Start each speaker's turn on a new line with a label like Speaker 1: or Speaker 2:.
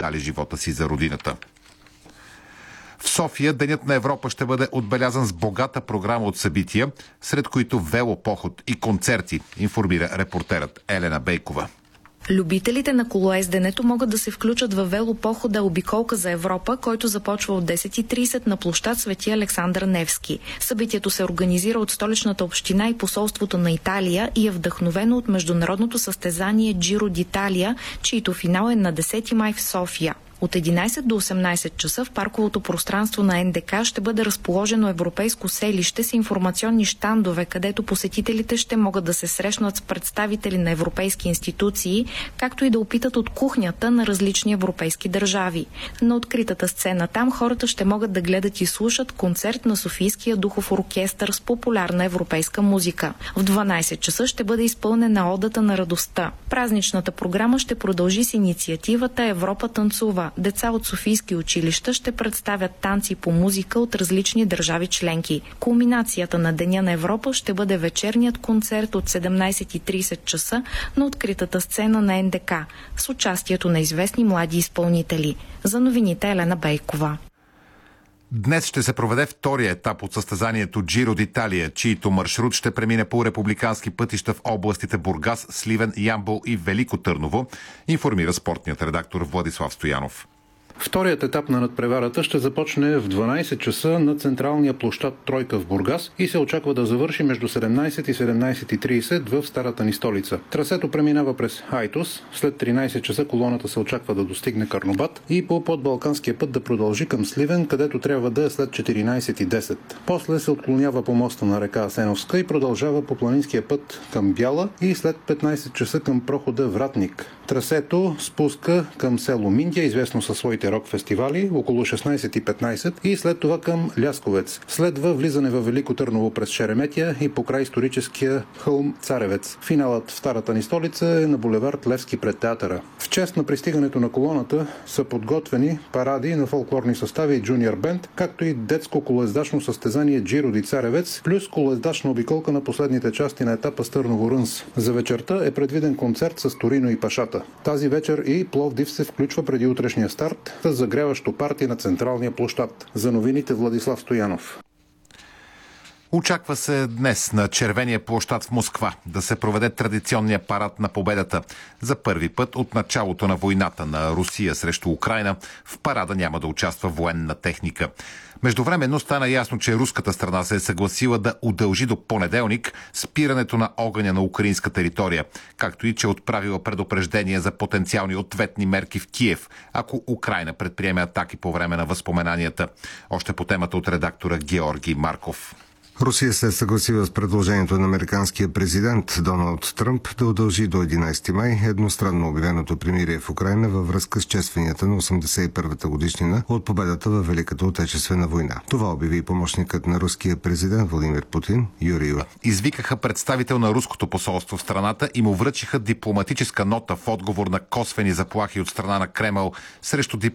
Speaker 1: дали живота си за родината. В София Денят на Европа ще бъде отбелязан с богата програма от събития, сред които велопоход и концерти, информира репортерът Елена Бейкова.
Speaker 2: Любителите на колоезденето могат да се включат във велопохода "Обиколка за Европа", който започва от 10:30 на площад Свети Александър Невски. Събитието се организира от Столичната община и посолството на Италия и е вдъхновено от международното състезание Джиро д'Италия, чийто финал е на 10 май в София. От 11 до 18 часа в парковото пространство на НДК ще бъде разположено европейско селище с информационни щандове, където посетителите ще могат да се срещнат с представители на европейски институции, както и да опитат от кухнята на различни европейски държави. На откритата сцена там хората ще могат да гледат и слушат концерт на Софийския духов оркестър с популярна европейска музика. В 12 часа ще бъде изпълнена Одата на радостта. Празничната програма ще продължи с инициативата "Европа танцува". Деца от софийски училища ще представят танци по музика от различни държави членки. Кулминацията на Деня на Европа ще бъде вечерният концерт от 17:30 часа на откритата сцена на НДК с участието на известни млади изпълнители. За новините Елена Бейкова.
Speaker 1: Днес ще се проведе втория етап от състезанието Джиро д'Италия, чийто маршрут ще премине по републикански пътища в областите Бургас, Сливен, Ямбол и Велико Търново, информира спортният редактор Владислав Стоянов.
Speaker 3: Вторият етап на надпреварата ще започне в 12 часа на централния площад Тройка в Бургас и се очаква да завърши между 17 и 17:30 в старата ни столица. Трасето преминава през Айтос, след 13 часа колоната се очаква да достигне Карнобат и по подбалканския път да продължи към Сливен, където трябва да е след 14:10. После се отклонява по моста на река Асеновска и продължава по планинския път към Бяла и след 15 часа към прохода Вратник. Трасето спуска към село Миндия, известно със своите рок-фестивали, около 16:15 и след това към Лясковец. Следва влизане във Велико Търново през Шереметя и покрай историческия хълм Царевец. Финалът в старата ни столица е на булевард Левски пред театъра. В чест на пристигането на колоната са подготвени паради на фолклорни състави и джуниор бенд, както и детско колоездачно състезание Джиро ди Царевец, плюс колоездачна обиколка на последните части на етапа с Търново-Рънс. За вечерта е предвиден концерт с Торино и Пашата. Тази вечер и Пловдив се включва преди утрешния старт с загряващо парти на централния площад. За новините Владислав Стоянов.
Speaker 1: Очаква се днес на Червения площад в Москва да се проведе традиционния парад на победата. За първи път от началото на войната на Русия срещу Украйна в парада няма да участва военна техника. Междувременно стана ясно, че руската страна се е съгласила да удължи до понеделник спирането на огъня на украинска територия, както и че отправила предупреждение за потенциални ответни мерки в Киев, ако Украйна предприеме атаки по време на възпоменанията. Още по темата от редактора Георги Марков.
Speaker 4: Русия се е съгласила с предложението на американския президент Доналд Тръмп да удължи до 11 май едностранно обявеното примирие в Украйна във връзка с честванията на 81-та годишнина от победата във Великата отечествена война. Това обяви и помощникът на руския президент Владимир Путин Юрий.
Speaker 1: Извикаха представител на руското посолство в страната и му връчиха дипломатическа нота в отговор на косвени заплахи от страна на Кремъл срещу